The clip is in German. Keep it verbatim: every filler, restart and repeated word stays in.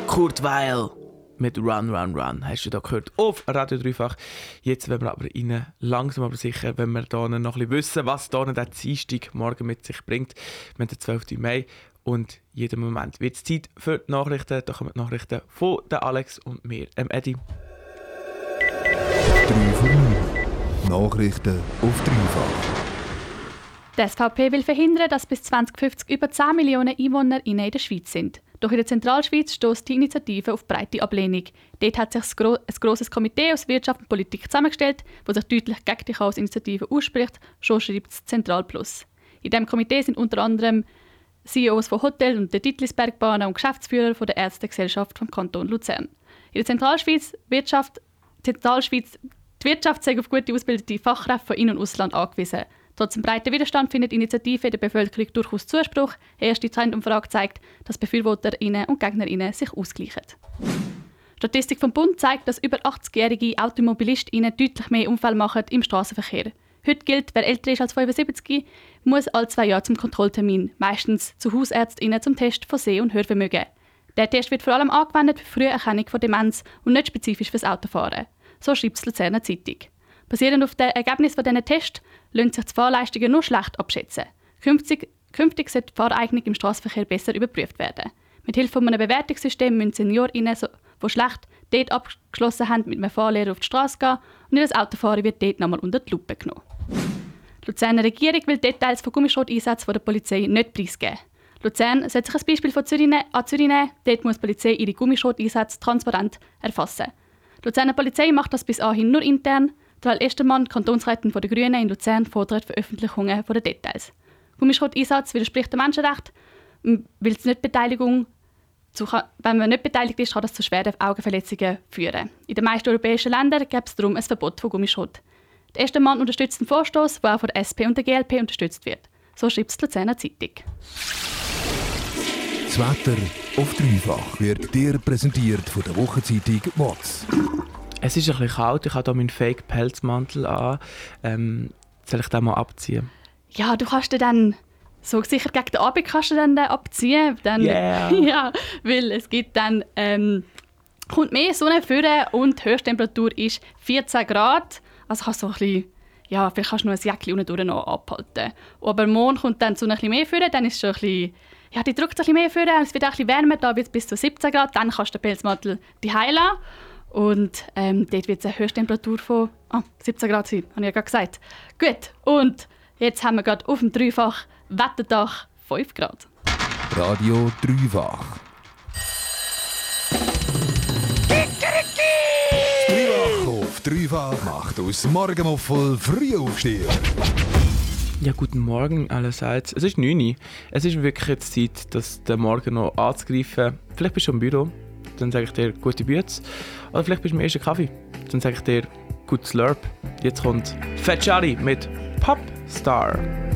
Kurt Weill mit Run, Run, Run. Hast du da gehört? Auf Radio Dreifach. Jetzt wollen wir aber rein, langsam aber sicher, wenn wir hier noch ein bisschen wissen, was hier der Dienstag morgen mit sich bringt. Wir haben den zwölften Mai und jeden Moment wird es Zeit für die Nachrichten. Da kommen die Nachrichten von der Alex und mir, ähm Eddie. drei vor neun. Nachrichten auf Dreifach. Die S V P will verhindern, dass bis zwanzig fünfzig über zehn Millionen EinwohnerInnen in der Schweiz sind. Doch in der Zentralschweiz stößt die Initiative auf breite Ablehnung. Dort hat sich ein, gro- ein grosses Komitee aus Wirtschaft und Politik zusammengestellt, das sich deutlich gegen die Chaos-Initiative ausspricht, so schreibt es Zentral Plus. In diesem Komitee sind unter anderem C E Os von Hotels und der Dietlisbergbahnen und Geschäftsführer von der Ärztegesellschaft vom Kanton Luzern. In der Zentralschweiz Wirtschaft, Zentralschweiz die Wirtschaft sei auf gute ausgebildete Fachkräfte von In- und Ausland angewiesen. Trotz dem breiten Widerstand findet die Initiative in der Bevölkerung durchaus Zuspruch. Eine erste Trendumfrage zeigt, dass BefürworterInnen und GegnerInnen sich ausgleichen. Statistik vom Bund zeigt, dass über achtzigjährige AutomobilistInnen deutlich mehr Unfälle machen im Strassenverkehr. Heute gilt, wer älter ist als fünfundsiebzig, muss alle zwei Jahre zum Kontrolltermin, meistens zu HausärztInnen zum Test von Seh- und Hörvermögen. Der Test wird vor allem angewendet für Früherkennung von Demenz und nicht spezifisch fürs Autofahren. So schreibt die Luzerner Zeitung. Basierend auf den Ergebnissen dieser Tests lassen sich die Fahrleistungen nur schlecht abschätzen. Künftig, künftig sollte die Fahreignung im Strassenverkehr besser überprüft werden. Mit Hilfe von einem Bewertungssystem müssen SeniorInnen, die schlecht dort abgeschlossen haben, mit einem Fahrlehrer auf die Straße gehen und ihr Autofahren wird dort nochmal unter die Lupe genommen. Die Luzerner Regierung will Details von Gummischroteinsätzen der Polizei nicht preisgeben. Luzern sollte sich ein Beispiel von Zürich ne- an Zürich nehmen. Dort muss die Polizei ihre Gummischroteinsätze transparent erfassen. Die Luzerner Polizei macht das bis anhin nur intern. Joel Estermann, Kantonsrätin der Grünen in Luzern, fordert Veröffentlichungen der Details. Gummischroteinsatz widerspricht dem Menschenrecht, weil es nicht Beteiligung zu, wenn man nicht beteiligt ist, kann das zu schweren Augenverletzungen führen. In den meisten europäischen Ländern gibt es darum ein Verbot von Gummischrot. Der Estermann unterstützt den Vorstoß, der auch von der S P und der G L P unterstützt wird. So schreibt die Luzerner Zeitung. Das Wetter auf Dreifach wird dir präsentiert von der Wochenzeitung Mods. Es ist ein bisschen kalt, ich habe hier meinen Fake-Pelzmantel an. Ähm, soll ich den mal abziehen? Ja, du kannst den dann, so sicher gegen den Abend kannst du den dann abziehen. Dann, Yeah. Ja, weil es gibt dann, ähm, kommt mehr Sonne führen und die Höchsttemperatur ist vierzehn Grad. Also kannst du so ein bisschen, ja, vielleicht kannst du noch ein Jäckchen unten durch noch abhalten. Aber morgen kommt dann die Sonne ein bisschen mehr führen, dann ist es schon ein bisschen, ja, die drückt ein bisschen mehr führen, es wird auch ein bisschen wärmer, da wird es bis zu siebzehn Grad, dann kannst du den Pelzmantel daheim lassen. Und ähm, dort wird es eine Höchsttemperatur von ah, siebzehn Grad sein, habe ich ja gerade gesagt. Gut, und jetzt haben wir gerade auf dem Dreifach Wetterdach fünf Grad. Radio Dreifach. Dreifach auf Dreifach macht aus Morgenmuffel Frühaufsteher. Ja, guten Morgen allerseits. Es ist neun Uhr. Es ist wirklich jetzt Zeit, das den Morgen noch anzugreifen. Vielleicht bist du im Büro, dann sage ich dir gute Bütze. Oder vielleicht bist du im ersten Kaffee, dann sage ich dir guten Slurp. Jetzt kommt Fat Charlie mit Popstar.